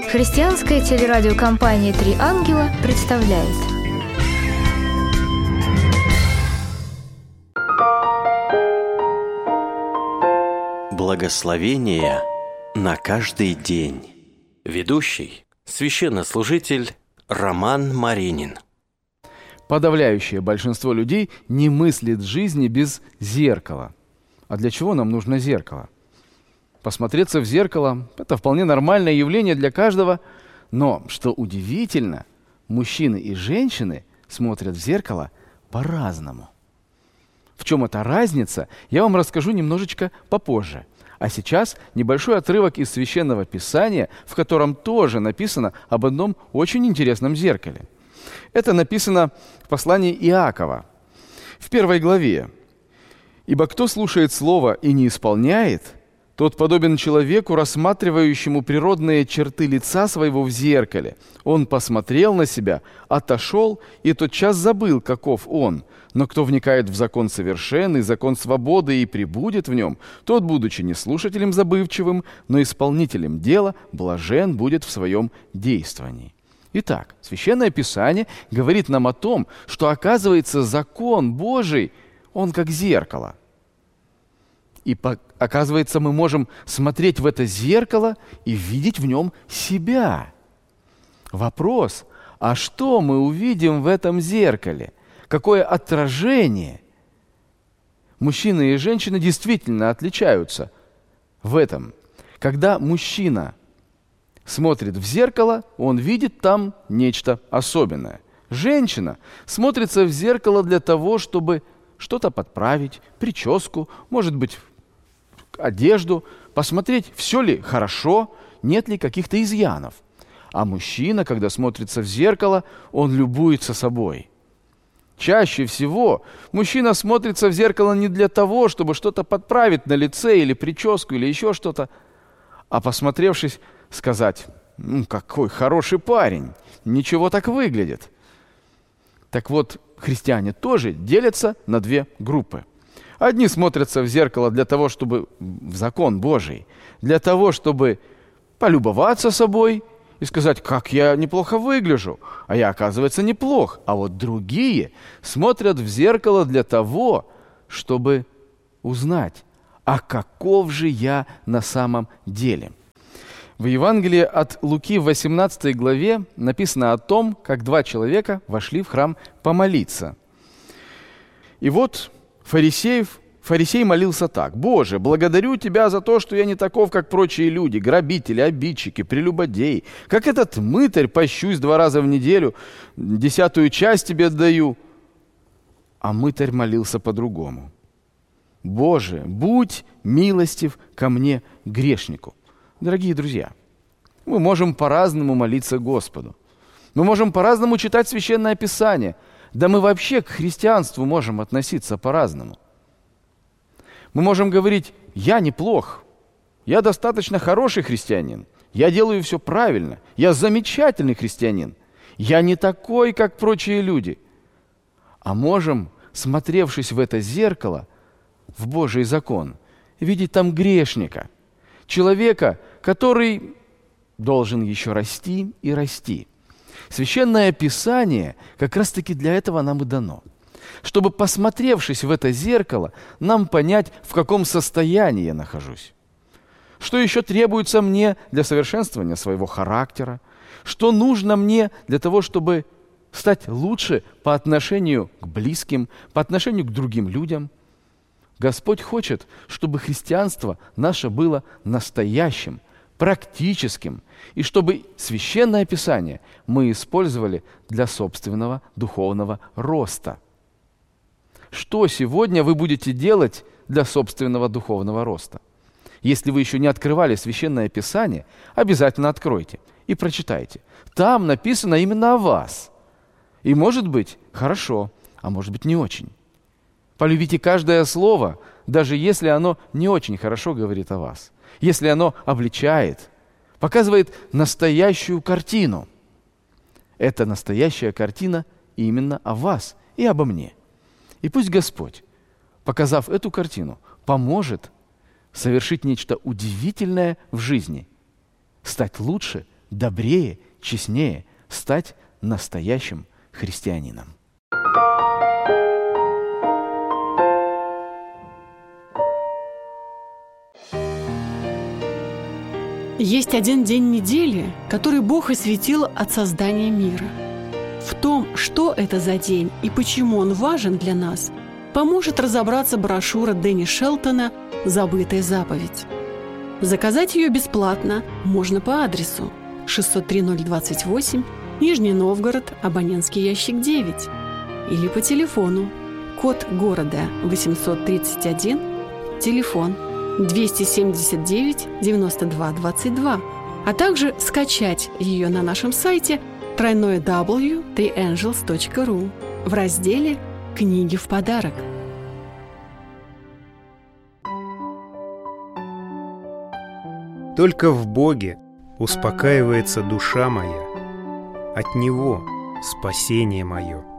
Христианская телерадиокомпания «Три ангела» представляет. Благословение на каждый день. Ведущий – священнослужитель Роман Маринин. Подавляющее большинство людей не мыслит жизни без зеркала. А для чего нам нужно зеркало? Посмотреться в зеркало – это вполне нормальное явление для каждого, но, что удивительно, мужчины и женщины смотрят в зеркало по-разному. В чем эта разница, я вам расскажу немножечко попозже. А сейчас небольшой отрывок из Священного Писания, в котором тоже написано об одном очень интересном зеркале. Это написано в послании Иакова, в 1 главе. «Ибо кто слушает слово и не исполняет, тот подобен человеку, рассматривающему природные черты лица своего в зеркале. Он посмотрел на себя, отошел и тотчас забыл, каков он. Но кто вникает в закон совершенный, закон свободы и пребудет в нем, тот, будучи не слушателем забывчивым, но исполнителем дела, блажен будет в своем действовании». Итак, Священное Писание говорит нам о том, что, оказывается, закон Божий, он как зеркало. И, оказывается, мы можем смотреть в это зеркало и видеть в нем себя. Вопрос, а что мы увидим в этом зеркале? Какое отражение? Мужчины и женщины действительно отличаются в этом. Когда мужчина смотрит в зеркало, он видит там нечто особенное. Женщина смотрится в зеркало для того, чтобы что-то подправить, прическу, может быть, одежду, посмотреть, все ли хорошо, нет ли каких-то изъянов. А мужчина, когда смотрится в зеркало, он любуется собой. Чаще всего мужчина смотрится в зеркало не для того, чтобы что-то подправить на лице или прическу, или еще что-то, а посмотревшись, сказать: какой хороший парень, ничего так выглядит. Так вот, христиане тоже делятся на две группы. Одни смотрятся в зеркало для того, чтобы в закон Божий, для того, чтобы полюбоваться собой и сказать: как я неплохо выгляжу, а я, оказывается, неплох. А вот другие смотрят в зеркало для того, чтобы узнать, а каков же я на самом деле. В Евангелии от Луки в 18 главе написано о том, как два человека вошли в храм помолиться. И вот фарисей молился так: «Боже, благодарю Тебя за то, что я не таков, как прочие люди, грабители, обидчики, прелюбодеи. Как этот мытарь, пощусь 2 раза в неделю, 10-ю часть Тебе отдаю». А мытарь молился по-другому: «Боже, будь милостив ко мне, грешнику». Дорогие друзья, мы можем по-разному молиться Господу. Мы можем по-разному читать Священное Писание. Да мы вообще к христианству можем относиться по-разному. Мы можем говорить: я неплох, я достаточно хороший христианин, я делаю все правильно, я замечательный христианин, я не такой, как прочие люди. А можем, смотревшись в это зеркало, в Божий закон, видеть там грешника, человека, который должен еще расти и расти. Священное Писание как раз-таки для этого нам и дано. Чтобы, посмотревшись в это зеркало, нам понять, в каком состоянии я нахожусь. Что еще требуется мне для совершенствования своего характера? Что нужно мне для того, чтобы стать лучше по отношению к близким, по отношению к другим людям? Господь хочет, чтобы христианство наше было настоящим, практическим, и чтобы Священное Писание мы использовали для собственного духовного роста. Что сегодня вы будете делать для собственного духовного роста? Если вы еще не открывали Священное Писание, обязательно откройте и прочитайте. Там написано именно о вас. И может быть хорошо, а может быть не очень. Полюбите каждое слово, даже если оно не очень хорошо говорит о вас. Если оно обличает, показывает настоящую картину. Это настоящая картина именно о вас и обо мне. И пусть Господь, показав эту картину, поможет совершить нечто удивительное в жизни, стать лучше добрее, честнее, стать настоящим христианином. Есть один день недели, который Бог осветил от создания мира. В том, что это за день и почему он важен для нас, поможет разобраться брошюра Дэнни Шелтона «Забытая заповедь». Заказать ее бесплатно можно по адресу 603-028, Нижний Новгород, абонентский ящик 9, или по телефону, код города 831, телефон 279-92-22, а также скачать ее на нашем сайте www.theangels.ru в разделе «Книги в подарок». Только в Боге успокаивается душа моя, от Него спасение мое.